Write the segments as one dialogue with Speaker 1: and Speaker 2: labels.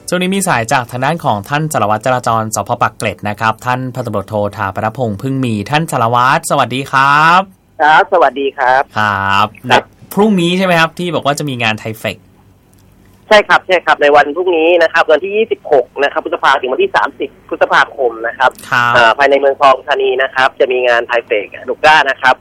Speaker 1: ช่วงนี้มีสายจากทางด้านของท่านสารวัตรจราจรสภ.ปากเกร็ดนะครับท่านพันตำรวจโทถาปนพงษ์พึ่งมีท่านสารวัตรสวัสดีครับ
Speaker 2: ครับสวัสดีครับ
Speaker 1: ครับพรุ่งนี้ใช่ไหมครับที่บอกว่าจะมีงานไทเฟค
Speaker 2: ใช่ครับในวันพรุ่งนี้นะครับวันที่26นะครับพฤษภาคมถึงวันที่30พฤษภาคมนะครับภายในเมืองทองธานีนะครับจะมีงานไทเฟคลูก้านะครับ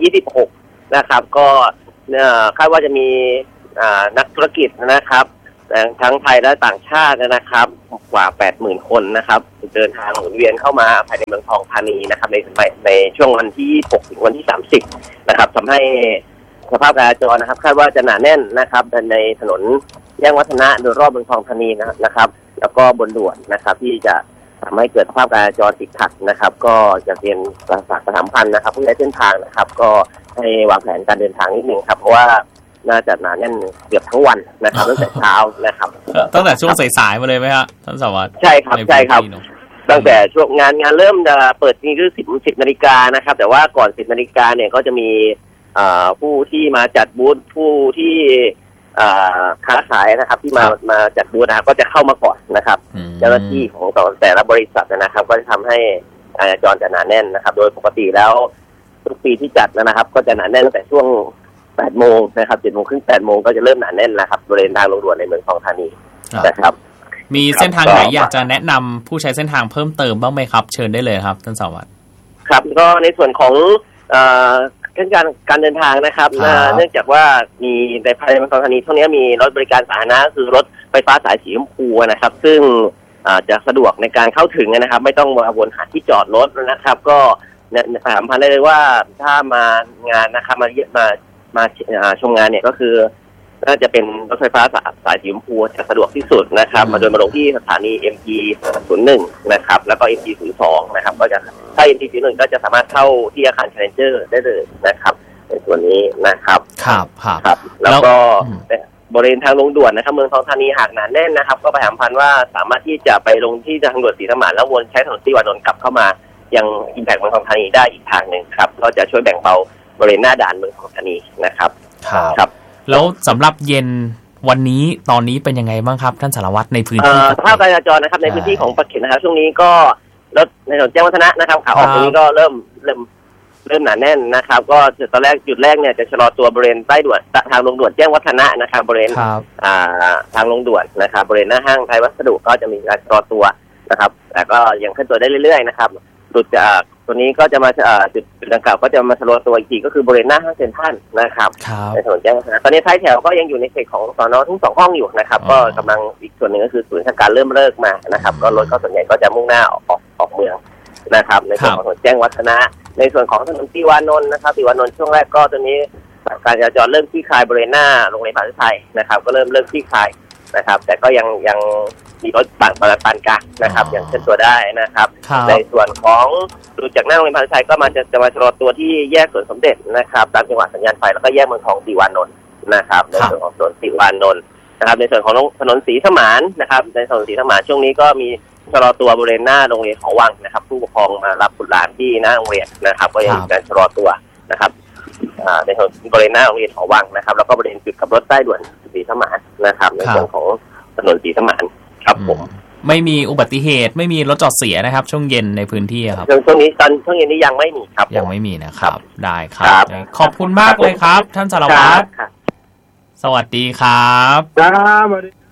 Speaker 2: 2026นะครับก็คาดว่าจะมีนักธุรกิจนะครับทั้งไทยและต่างชาตินะครับกว่า 80,000 คนนะครับเดินทางหมุนเวียนเข้ามาภายในเมืองทองธานีนะครับในช่วงวันที่6ถึงวันที่30นะครับทำให้สภาพการจราจรนะครับคาดว่าจะหนาแน่นนะครับในถนนแยกวัฒนะโดยรอบเมืองทองธานีนะครับแล้วก็บนด่วนนะครับที่จะทำให้เกิดสภาพการจราจรติดขัดนะครับก็จะเรียนประชาสัมพันธ์นะครับผู้ใช้เส้นทางนะครับก็ให้วางแผนการเดินทางนิดนึงครับเพราะว่าน่าจะหนาแน่นเกือบทั้งวันนะครับตั้งแต่เช้านะครับ
Speaker 1: ตั้งแต่ช่วงสายๆมาเลยไหมฮะท่านสารวัตร
Speaker 2: ใช่ครับตั้งแต่ช่วงงานเริ่มจะเปิดนี่คือ10 นาฬิกานะครับแต่ว่าก่อน10 นาฬิกาเนี่ยก็จะมีผู้ที่มาจัดบูธผู้ที่ค้าขายนะครับที่มาจัดบูธนะครับก็จะเข้ามาก่อนนะครับเจ้าหน้าที่ของแต่ละบริษัทนะครับก็จะทำให้การจราจรจะหนาแน่นนะครับโดยปกติแล้วทุกปีที่จัดนะครับก็จะหนาแน่นตั้งแต่ช่วง8 โมงนะครับ7 โมงครึ่ง8 โมงก็จะเริ่มหนาแน่นแล้วครับบริเวณทางลงด่วนในเมืองทองธานีนะครับ
Speaker 1: มีเส้นทางไหนอยากจะแนะนำผู้ใช้เส้นทางเพิ่มเติมบ้างไหมครับเชิญได้เลยครับท่านสารวัตร
Speaker 2: ครับก็ในส่วนของเส้นการเดินทางนะครับเนื่องจากว่ามีในภายในเมืองทองธานีช่วงนี้มีรถบริการสาธารณะคือรถไฟฟ้าสายสีชมพูนะครับซึ่งจะสะดวกในการเข้าถึงนะครับไม่ต้องมาวนหาที่จอดรถนะครับก็ถามพันได้เลยว่าถ้ามางานนะครับมาชมงานเนี่ยก็คือน่าจะเป็นรถไฟฟ้าสายสีชมพูจะสะดวกที่สุดนะครับมาโดยมาลงที่สถานี MG01 นะครับแล้วก็ MG02 นะครับก็จะถ้า MG01 ก็จะสามารถเข้าที่อาคาร Challenger ได้เลยนะครับในส่วนนี้นะครับ
Speaker 1: ครับ
Speaker 2: แล้วก็บริเวณทางลงด่วนนะครับเมืองทองธานีหากหนาแน่นนะครับก็ไปถามพันว่าสามารถที่จะไปลงที่ทางด่วนศรีสมานแล้ววนใช้ถนนศรีวานนท์กลับเข้ามายังอิมแพคเมืองทองธานีได้อีกทางนึงครับก็จะช่วยแบ่งเบาบริเวณหน้าด่านเมืองทองธานีนะครับ
Speaker 1: ครับแล้วสำหรับเย็นวันนี้ตอนนี้เป็นยังไงบ้างครับท่านสารวัตรในพื้นที่
Speaker 2: สภาพการจราจรนะครับในพื้นที่ของปากเกร็ดนะครับช่วงนี้ก็รถในถนนแจ้งวัฒนะนะครับขาออกตรงนี้ก็เริ่มหนาแน่นนะครับก็ตอนแรกจุดแรกเนี่ยจะชะลอตัวบริเวณใต้ด่วนทางลงด่วนแจ้งวัฒนะนะครับบริเวณทางลงด่วนนะครับบริเวณหน้าห้างไทยวัสดุก็จะมีการชะลอตัวนะครับแต่ก็ยังเคลื่อนตัวได้เรื่อยๆนะครับจุดจากตัวนี้ก็จะมาจุดดังกล่าวก็จะมาชะลอตัวอีกทีก็คือบริเวณหน้าห้างเซ็นทรัลนะครับในถนนแจ้งวัฒนะตอนนี้ท้ายแถวก็ยังอยู่ในเขตของสน.ทุ่ง2 ห้องอยู่นะครับก็กำลังอีกส่วนหนึ่งก็คือศูนย์ราชการเริ่มเลิกมานะครับก็รถก็ส่วนใหญ่ก็จะมุ่งหน้าออกเมืองนะครับในส่วนของถนนแจ้งวัฒนะในส่วนของถนนศรีวานนท์นะครับศรีวานนท์ช่วงแรกก็ตอนนี้การจราจรเริ่มคลี่คลายบริเวณหน้าโรงเรียนมหาวิทยาลัยนะครับก็เริ่มคลี่คลายนะครับแต่ก็ยังมีรถปานกลางนะครับยังเคลื่อนตัวได้นะครับในส่วนของดูจากหน้าโรงเรียนมหาวิทยาลัยก็จะมาชะลอตัวที่แยกสวนสมเด็จนะครับตามจังหวะสัญญาณไฟแล้วก็แยกเมืองทองศรีวานนท์นะครับในส่วนของถนนศรีวานนท์นะครับในส่วนของถนนศรีสมานนะครับในถนนศรีสมานช่วงนี้ก็มีชะลอตัวบริเวณหน้าโรงเรียนของวังนะครับผู้ปกครองมารับบุตรหลานที่หน้าโรงเรียนนะครับก็ยังมีการชะลอตัวนะครับในถนนบริเวณหน้าโรงเรียนของวังนะครับแล้วก็บริเวณจุดกับรถใต้ด่วนศรีสมานนะครับในส่วนของถนนศรีสมานครับผม
Speaker 1: ไม่มีอุบัติเหตุไม่มีรถจอดเสียนะครับช่วงเย็นในพื้นที่ครับ
Speaker 2: ช่วงนี้ช่วงเย็นนี้ยังไม่มีครับ
Speaker 1: ยังไม่มีนะครับได้ครับขอบคุณมากเลยครับท่านสารวัตรสวัสดีครับ
Speaker 3: ครับ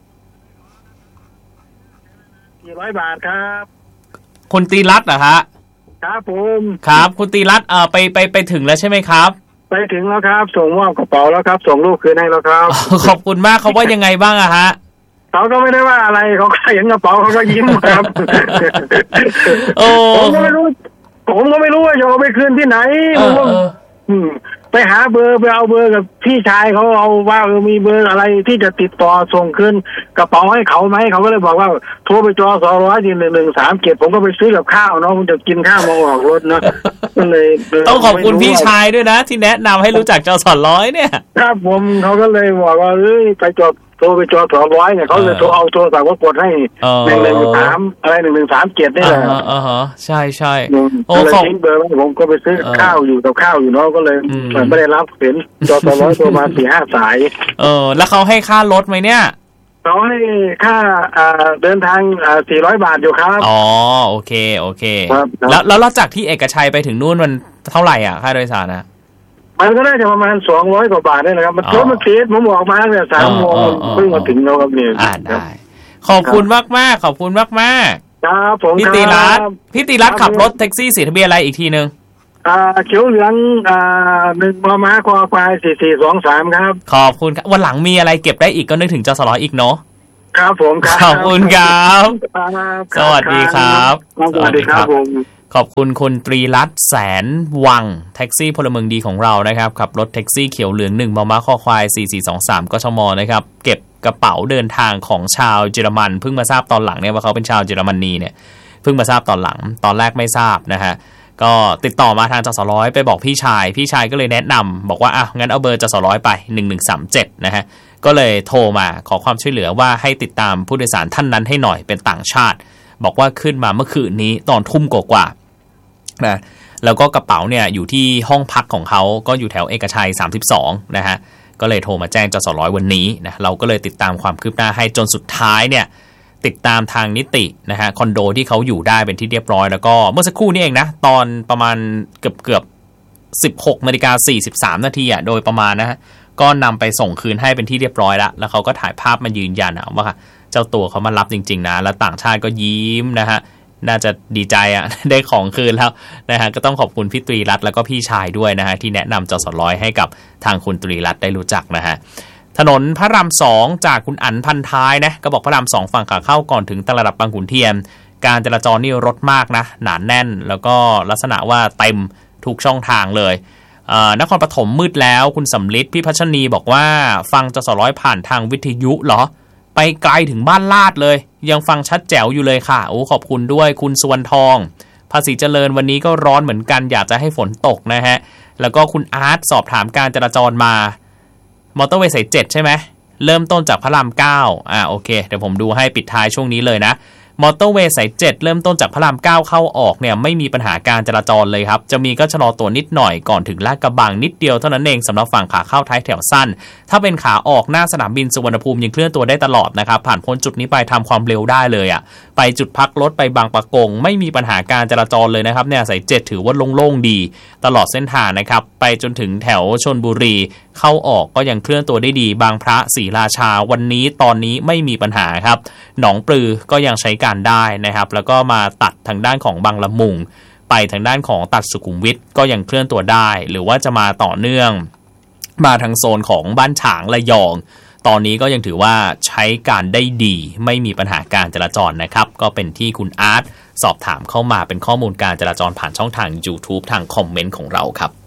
Speaker 3: 400 บาทครับ
Speaker 1: คุณตีรัตน์เหรอฮะ
Speaker 3: ครับผม
Speaker 1: ครับคุณตีรัตน์ไปถึงแล้วใช่ไหมครับ
Speaker 3: ไปถึงแล้วครับส่งมอบกระเป๋าแล้วครับส่งลูกคืนให้แล้วครับ
Speaker 1: ขอบคุณมากเขาว่ายังไงบ้างอะฮะ
Speaker 3: เขาก็ไม่ได้ว่าอะไรเขาก็เห็นกระเป๋าเขาก็ยิ้มครับผมก็ไม่รู้ว่าจะเอาไปคืนที่ไหนไปหาเบอร์ไปเอาเบอร์กับพี่ชายเขาเอาว่ามีเบอร์อะไรที่จะติดต่อส่งคืนกระเป๋าให้เขาไหมเขาก็เลยบอกว่าโทรไปจอ200 137ผมก็ไปซื้อกับข้าวเนาะผมจะกินข้าวมาออกรถนะก็เลย
Speaker 1: ต้องขอบคุณพี่ชายด้วยนะที่แนะนำให้รู้จักจอ200เนี่ย
Speaker 3: ครับผมเขาก็เลยบอกว่าไปจอโทรไปจอ200เนี่ยเขาเลยเอาโทรศัพท์ก็กดให้113อะไร1137นี่แหละ
Speaker 1: ใช่
Speaker 3: โอ้เขาเบอร์ผมก็ไปซื้อข้าวอยู่กับข้าวอยู่เนาะก็เลยไม่ได้รับเห็นจอ200โทรมา 4-5 สาย
Speaker 1: แล้วเขาให้ค่ารถไหมเนี่ย
Speaker 3: เขาให้ค่าเดินทาง400 บาทอยู่ครับ
Speaker 1: อ๋อโอเคแล้วจากที่เอกชัยไปถึงนู่นมันเท่าไหร่อ่ะค่าโดยสารนะ
Speaker 3: มันก็ได้จะประมาณ200 กว่าบาทนี่นะครับมันรถมันติดผมออกมาเนี่ย3 โมงเพิ่งมาถึงแล้วครับเนี่ย
Speaker 1: ได้ขอบคุณมากขอบคุณมาก
Speaker 3: ครับผม
Speaker 1: พี่ตีรัตน์ขับรถแท็กซี่สีทะเบียนอะไรอีกทีนึง
Speaker 3: เขียวเหลือง1 มม.คอควาย4423ครับ
Speaker 1: ขอบคุณวันหลังมีอะไรเก็บได้อีกก็นึกถึงจสร้อยอีกเนาะ
Speaker 3: ครับผมครับ
Speaker 1: ขอบคุณครับสวัสดีครับ
Speaker 3: สวัสดีครับผม
Speaker 1: ขอบคุณคุณตรีรัตน์แสนวังแท็กซี่พลเมืองดีของเรานะครับขับรถแท็กซี่เขียวเหลือง1 มม.คอควาย4423กชมนะครับเก็บกระเป๋าเดินทางของชาวเยอรมันเพิ่งมาทราบตอนหลังเนี่ยว่าเขาเป็นชาวเยอรมนีเนี่ยเพิ่งมาทราบตอนหลังตอนแรกไม่ทราบนะฮะก็ติดต่อมาทางจสร้อยไปบอกพี่ชายก็เลยแนะนำบอกว่างั้นเอาเบอร์จสร้อยไป1137นะฮะก็เลยโทรมาขอความช่วยเหลือว่าให้ติดตามผู้โดยสารท่านนั้นให้หน่อยเป็นต่างชาติบอกว่าขึ้นมาเมื่อคืนนี้ตอนทุ่มกว่านะแล้วก็กระเป๋าเนี่ยอยู่ที่ห้องพักของเขาก็อยู่แถวเอกชัย32นะฮะก็เลยโทรมาแจ้งจสร้อยวันนี้นะเราก็เลยติดตามความคืบหน้าให้จนสุดท้ายเนี่ยติดตามทางนิตินะฮะคอนโดที่เขาอยู่ได้เป็นที่เรียบร้อยแล้วก็เมื่อสักครู่นี้เองนะตอนประมาณเกือบ16:43 นาทีโดยประมาณนะฮะก็นำไปส่งคืนให้เป็นที่เรียบร้อยแล้วเขาก็ถ่ายภาพมายืนยันว่าเจ้าตัวเขามารับจริงๆนะแล้วต่างชาติก็ยิ้มนะฮะน่าจะดีใจได้ของคืนแล้วนะฮะก็ต้องขอบคุณพี่ตรีรัตน์แล้วก็พี่ชายด้วยนะฮะที่แนะนำจสร้อยให้กับทางคุณตรีรัตน์ได้รู้จักนะฮะถนนพระราม2จากคุณอั๋นพันท้ายนะก็บอกพระราม2ฝั่งขาเข้าก่อนถึงตลาดบางขุนเทียนการจราจรนี่รถมากนะหนาแน่นแล้วก็ลักษณะว่าเต็มทุกช่องทางเลยนครปฐมมืดแล้วคุณสำลิดพี่พัชนีบอกว่าฟังจสร้อยผ่านทางวิทยุเหรอไปไกลถึงบ้านลาดเลยยังฟังชัดแจ๋วอยู่เลยค่ะโอ้ขอบคุณด้วยคุณสุวรรณทองภาษีเจริญวันนี้ก็ร้อนเหมือนกันอยากจะให้ฝนตกนะฮะแล้วก็คุณอาร์ตสอบถามการจราจรมามอเตอร์เวย์สาย7ใช่ไหมเริ่มต้นจากพระราม9โอเคเดี๋ยวผมดูให้ปิดท้ายช่วงนี้เลยนะมอเตอร์เวย์สาย7เริ่มต้นจากพระราม9เข้าออกเนี่ยไม่มีปัญหาการจราจรเลยครับจะมีก็ชะลอตัวนิดหน่อยก่อนถึงลาดกระบังนิดเดียวเท่านั้นเองสำหรับฝั่งขาเข้าท้ายแถวสั้นถ้าเป็นขาออกหน้าสนามบินสุวรรณภูมิยังเคลื่อนตัวได้ตลอดนะครับผ่านพ้นจุดนี้ไปทำความเร็วได้เลยไปจุดพักรถไปบางปะกงไม่มีปัญหาการจราจรเลยนะครับเนี่ยสาย7ถือว่าโล่งๆดีตลอดเส้นทางนะครับไปจนถึงแถวชลบุรีเข้าออกก็ยังเคลื่อนตัวได้ดีบางพระศรีราชาวันนี้ตอนนี้ไม่มีปัญหาครับหนองปลือก็ยังใช้การได้นะครับแล้วก็มาตัดทางด้านของบางละมุงไปทางด้านของตัดสุขุมวิทก็ยังเคลื่อนตัวได้หรือว่าจะมาต่อเนื่องมาทางโซนของบ้านฉางระยองตอนนี้ก็ยังถือว่าใช้การได้ดีไม่มีปัญหาการจราจรนะครับก็เป็นที่คุณอาร์ตสอบถามเข้ามาเป็นข้อมูลการจราจรผ่านช่องทาง YouTube ทางคอมเมนต์ของเราครับ